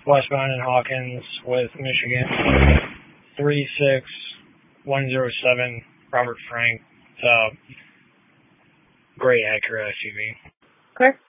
westbound in Hawkins with Michigan. 36107 Robert Frank. Great Acura SUV. Okay.